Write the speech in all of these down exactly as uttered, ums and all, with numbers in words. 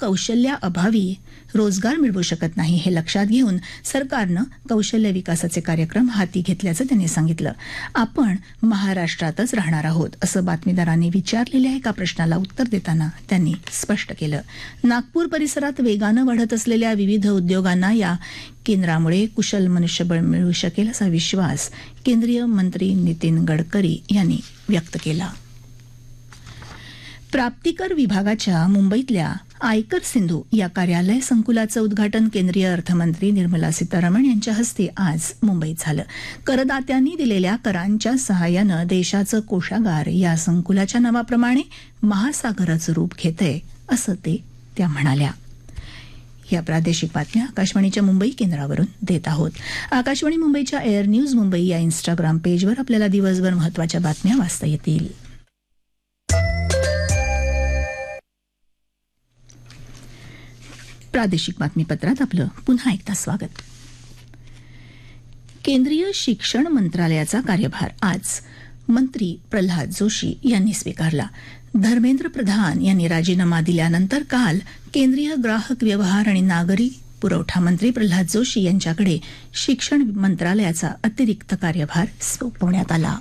कौशल्याअभावी रोजगार मिळवू शकत नाही हे लक्षात घेऊन सरकारनं कौशल्य विकासाचे कार्यक्रम हाती घेतल्याचं त्यांनी सांगितलं. आपण महाराष्ट्रातच राहणार आहोत असं बातमीदारांनी विचारलेल्या एका प्रश्नाला उत्तर देताना त्यांनी स्पष्ट केलं. नागपूर परिसरात वेगानं वाढत असलेल्या विविध उद्योगांना या केंद्रामुळे कुशल मनुष्यबळ मिळू शकेल असा विश्वास केंद्रीय मंत्री नितीन गडकरी यांनी व्यक्त केला. प्राप्तिकर विभागाच्या मुंबईतल्या आयकर सिंधू या कार्यालय संकुलाचं उद्घाटन केंद्रीय अर्थमंत्री निर्मला सीतारामन यांच्या हस्ते आज मुंबईत झालं. करदात्यांनी दिलेल्या करांच्या सहाय्यानं देशाचं कोषागार या संकुलाच्या नावाप्रमाणे महासागराचं रूप घेतंय असं ते त्या म्हणाल्या. या प्रादेशिक बातम्या आकाशवाणीच्या मुंबई केंद्रावरून देत आहोत. आकाशवाणी मुंबईच्या एअर न्यूज मुंबई या इंस्टाग्राम पेजवर आपल्याला दिवसभर महत्वाच्या बातम्या वाचता येतील. प्रादेशिक बातमीपत्रात आपलं पुन्हा एकदा स्वागत. केंद्रीय शिक्षण मंत्रालयाचा कार्यभार आज मंत्री प्रल्हाद जोशी यांनी स्वीकारला. धर्मेंद्र प्रधान यांनी राजीनामा दिल्यानंतर काल केंद्रीय ग्राहक व्यवहार आणि नागरी पुरवठा मंत्री प्रल्हाद जोशी यांच्याकडे शिक्षण मंत्रालयाचा अतिरिक्त कार्यभार सोपवण्यात आला.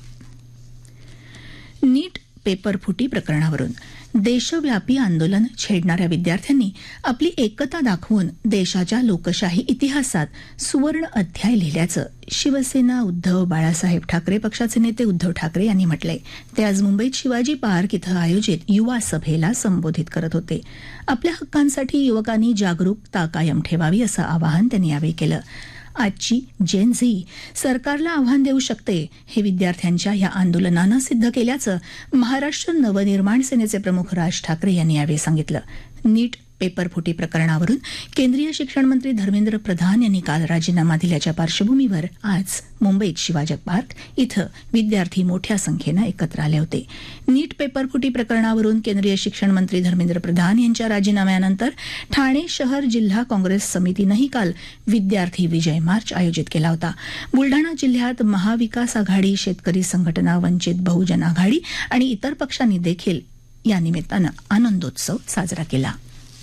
नीट पेपरफुटी प्रकरणावरून देशव्यापी आंदोलन छेडणाऱ्या विद्यार्थ्यांनी आपली एकता दाखवून देशाच्या लोकशाही इतिहासात सुवर्ण अध्याय लिहिल्याचं शिवसेना उद्धव बाळासाहेब ठाकरे पक्षाचे नेते उद्धव ठाकरे यांनी म्हटलंय. ते आज मुंबईत शिवाजी पार्क इथं आयोजित युवा सभेला संबोधित करत होते. आपल्या हक्कांसाठी युवकांनी जागरूकता कायम ठेवावी असं आवाहन त्यांनी यावेळी केलं. आजची जेन झी सरकारला आव्हान देऊ शकते हे विद्यार्थ्यांच्या या आंदोलनानं सिद्ध केल्याचं महाराष्ट्र नवनिर्माण सेनेचे प्रमुख राज ठाकरे यांनी यावेळी सांगितलं. नीट पेपरफुटी प्रकरणावरून केंद्रीय शिक्षण मंत्री धर्मेंद्र प्रधान यांनी काल राजीनामा दिल्याच्या पार्श्वभूमीवर आज मुंबईत शिवाजी पार्क इथं विद्यार्थी मोठ्या संख्येनं एकत्र आले होते. नीट पेपरफुटी प्रकरणावरून केंद्रीय शिक्षण मंत्री धर्मेंद्र प्रधान यांच्या राजीनाम्यानंतर ठाणे शहर जिल्हा काँग्रेस समितीनंही काल विद्यार्थी विजय मार्च आयोजित केला होता. बुलडाणा जिल्ह्यात महाविकास आघाडी, शेतकरी संघटना, वंचित बहुजन आघाडी आणि इतर पक्षांनी देखील या निमित्तानं आनंदोत्सव साजरा केला.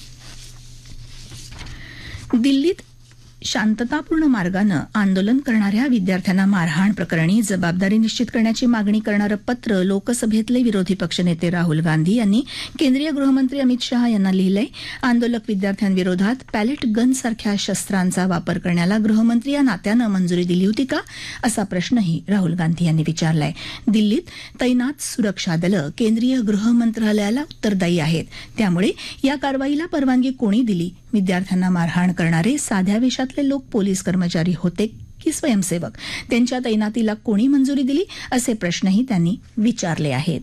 दिल्लीत शांततापूर्ण मार्गानं आंदोलन करणाऱ्या विद्यार्थ्यांना मारहाण प्रकरणी जबाबदारी निश्चित करण्याची मागणी करणारं पत्र लोकसभेतले विरोधी पक्षनेते राहुल गांधी यांनी केंद्रीय गृहमंत्री अमित शहा यांना लिहिलंय. आंदोलक विद्यार्थ्यांविरोधात पॅलेट गन सारख्या शस्त्रांचा वापर करण्याला गृहमंत्री या नात्यानं मंजुरी दिली होती का असा प्रश्नही राहुल गांधी यांनी विचारलाय. दिल्लीत तैनात सुरक्षा दलं केंद्रीय गृह मंत्रालयाला उत्तरदायी आहेत. त्यामुळे या कारवाईला परवानगी कोणी दिली? विद्यार्थ्यांना मारहाण करणारे साध्या वेशातले लोक पोलीस कर्मचारी होते की स्वयंसेवक? त्यांच्या तैनातीला कोणी मंजुरी दिली असे प्रश्नही त्यांनी विचारले आहेत.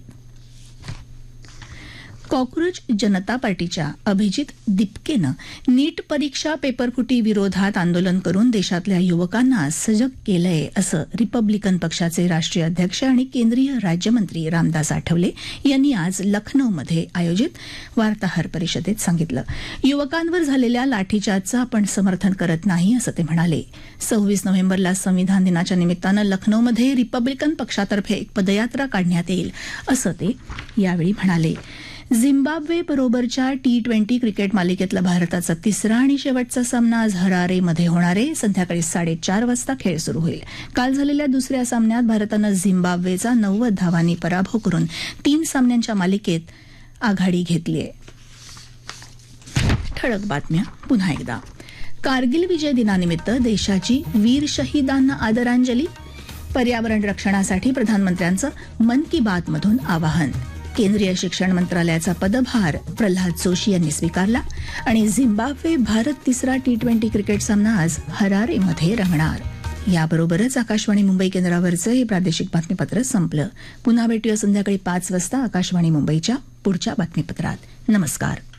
कॉक्रोच जनता पार्टीच्या अभिजित दिपकेनं नीट परीक्षा पेपरफुटी विरोधात आंदोलन करून देशातल्या युवकांना सजग केलंय असं रिपब्लिकन पक्षाचे राष्ट्रीय अध्यक्ष आणि केंद्रीय राज्यमंत्री रामदास आठवले यांनी आज लखनौमध्ये आयोजित वार्ताहर परिषदेत सांगितलं. युवकांवर झालेल्या लाठीचार्जचं आपण समर्थन करत नाही असं ते म्हणाले. सव्वीस नोव्हेंबरला संविधान दिनाच्या निमित्तानं लखनौमध्ये रिपब्लिकन पक्षातर्फे एक पदयात्रा काढण्यात येईल असं ते यावेळी म्हणाले. झिम्बाब्वे बरोबरच्या टी ट्वेंटी क्रिकेट मालिकेतला भारताचा तिसरा आणि शेवटचा सामना आज हरारेमध्ये होणार आहे. संध्याकाळी साडेचार वाजता खेळ सुरू होईल. काल झालेल्या दुसऱ्या सामन्यात भारतानं झिम्बाब्वेचा नव्वद धावांनी पराभव करून तीन सामन्यांच्या मालिकेत आघाडी घेतली आहे. ठळक बातम्या पुन्हा एकदा. कारगिल विजय दिनानिमित्त देशाची वीर शहीदांना आदरांजली. पर्यावरण रक्षणासाठी प्रधानमंत्र्यांचं मन की बात मधून आवाहन. केंद्रीय शिक्षण मंत्रालयाचा पदभार प्रल्हाद जोशी यांनी स्वीकारला. आणि झिम्बाब्वे भारत तिसरा टी ट्वेंटी क्रिकेट सामना आज हरारेमध्ये रंगणार. याबरोबरच आकाशवाणी मुंबई केंद्रावरचं हे प्रादेशिक बातमीपत्र संपलं. पुन्हा भेटूया संध्याकाळी पाच वाजता आकाशवाणी मुंबईच्या पुढच्या बातमीपत्रात. नमस्कार.